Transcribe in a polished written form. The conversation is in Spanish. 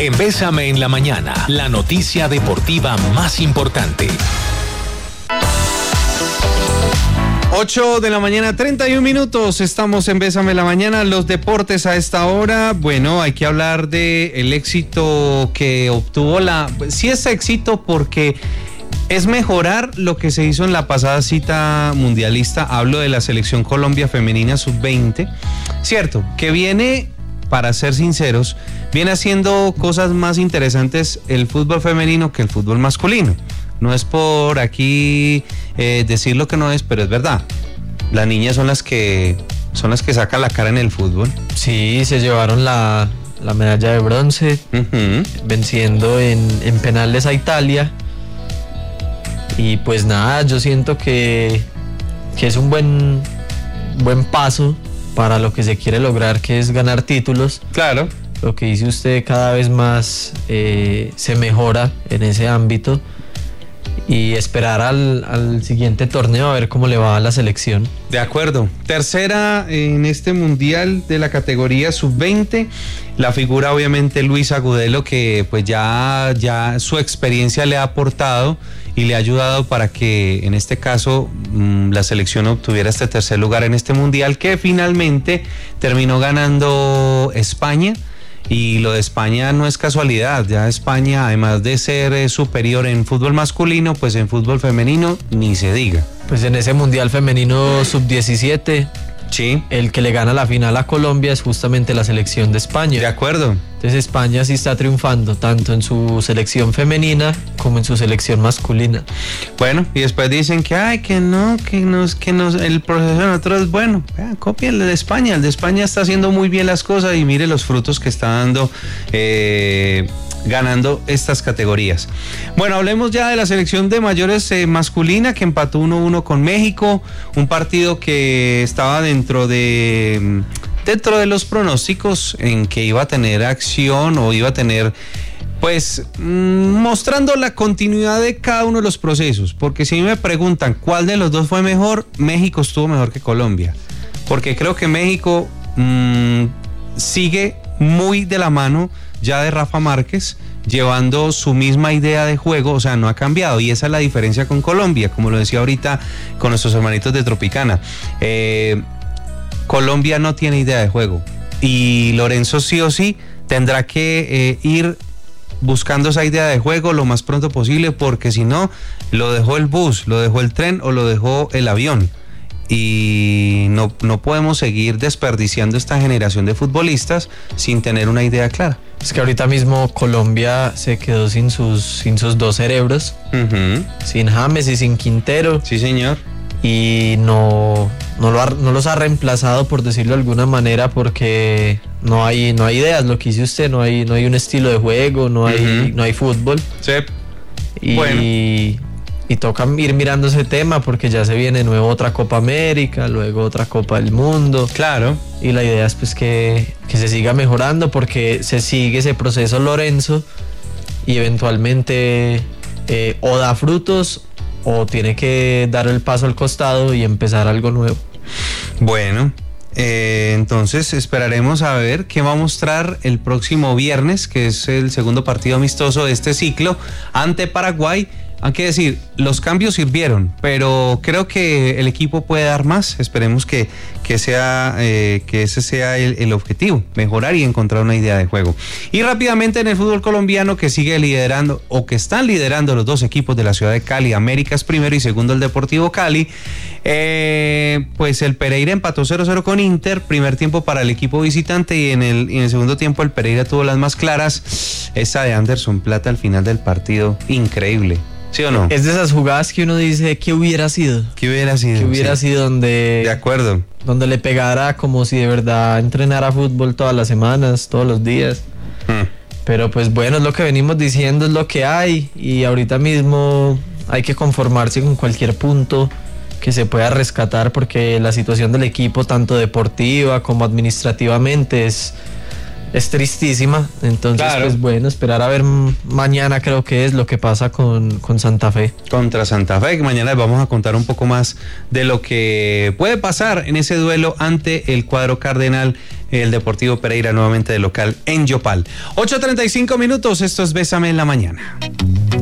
En Bésame en la Mañana, la noticia deportiva más importante. 8 de la mañana, 31 minutos. Estamos en Bésame en la Mañana. Los deportes a esta hora. Bueno, hay que hablar de el éxito que obtuvo sí es éxito porque es mejorar lo que se hizo en la pasada cita mundialista. Hablo de la selección Colombia femenina sub-20. Cierto, que viene, para ser sinceros, viene haciendo cosas más interesantes el fútbol femenino que el fútbol masculino. No es por aquí decir lo que no es, pero es verdad. Las niñas son las que sacan la cara en el fútbol. Sí, se llevaron la medalla de bronce, venciendo en penales a Italia. Y pues nada, yo siento que es un buen paso para lo que se quiere lograr, que es ganar títulos. Claro. Lo que dice usted, cada vez más se mejora en ese ámbito. Y esperar al siguiente torneo a ver cómo le va a la selección. De acuerdo. Tercera en este mundial de la categoría sub-20. La figura obviamente Luis Agudelo, que pues ya su experiencia le ha aportado y le ha ayudado para que en este caso la selección obtuviera este tercer lugar en este mundial, que finalmente terminó ganando España. Y lo de España no es casualidad, ya España, además de ser superior en fútbol masculino, pues en fútbol femenino ni se diga. Pues en ese mundial femenino sub-17, sí, el que le gana la final a Colombia es justamente la selección de España. De acuerdo. Entonces España sí está triunfando tanto en su selección femenina como en su selección masculina. Bueno, y después dicen que el proceso de nosotros es bueno. Copien el de España. El de España está haciendo muy bien las cosas y mire los frutos que está dando ganando estas categorías. Bueno, hablemos ya de la selección de mayores masculina, que empató 1-1 con México, un partido que estaba dentro de los pronósticos en que iba a tener acción o iba a tener, pues, mostrando la continuidad de cada uno de los procesos, porque si me preguntan cuál de los dos fue mejor, México estuvo mejor que Colombia, porque creo que México sigue muy de la mano ya de Rafa Márquez, llevando su misma idea de juego, o sea, no ha cambiado, y esa es la diferencia con Colombia, como lo decía ahorita con nuestros hermanitos de Tropicana. Colombia no tiene idea de juego y Lorenzo sí o sí tendrá que ir buscando esa idea de juego lo más pronto posible, porque si no, lo dejó el bus, lo dejó el tren o lo dejó el avión. Y no podemos seguir desperdiciando esta generación de futbolistas sin tener una idea clara. Es que ahorita mismo Colombia se quedó sin sus dos cerebros, sin James y sin Quintero. Sí, señor. Y no los ha reemplazado, por decirlo de alguna manera, porque no hay ideas, lo que dice usted, no hay un estilo de juego, no hay fútbol. Sí. Y toca ir mirando ese tema porque ya se viene nuevo otra Copa América, luego otra Copa del Mundo. Claro. Y la idea es pues que se siga mejorando, porque se sigue ese proceso Lorenzo y eventualmente o da frutos o tiene que dar el paso al costado y empezar algo nuevo. Bueno, entonces esperaremos a ver qué va a mostrar el próximo viernes, que es el segundo partido amistoso de este ciclo ante Paraguay. Hay que decir, los cambios sirvieron, pero creo que el equipo puede dar más. Esperemos que ese sea el objetivo, mejorar y encontrar una idea de juego. Y rápidamente en el fútbol colombiano, que sigue liderando, o que están liderando los dos equipos de la ciudad de Cali, América es primero y segundo el Deportivo Cali, pues el Pereira empató 0-0 con Inter, primer tiempo para el equipo visitante, y en el segundo tiempo el Pereira tuvo las más claras. Esa de Anderson Plata al final del partido, increíble. ¿Sí o no? Es de esas jugadas que uno dice, ¿qué hubiera sido? ¿Qué hubiera sido? ¿Qué hubiera sido donde... De acuerdo. Donde le pegara como si de verdad entrenara fútbol todas las semanas, todos los días. Pero pues bueno, es lo que venimos diciendo, es lo que hay. Y ahorita mismo hay que conformarse con cualquier punto que se pueda rescatar, porque la situación del equipo, tanto deportiva como administrativamente, es es tristísima. Entonces, claro, pues bueno, esperar a ver mañana, creo que es lo que pasa con Santa Fe. Contra Santa Fe, que mañana les vamos a contar un poco más de lo que puede pasar en ese duelo ante el cuadro cardenal, el Deportivo Pereira, nuevamente de local en Yopal. 8:35 minutos, esto es Bésame en la Mañana.